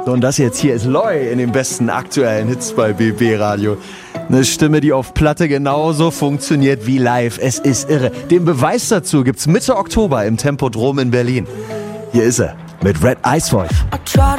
Und das jetzt hier ist Loy in den besten aktuellen Hits bei BB Radio. Eine Stimme, die auf Platte genauso funktioniert wie live. Es ist irre. Den Beweis dazu gibt's Mitte Oktober im Tempodrom in Berlin. Hier ist er mit Red Ice Wolf.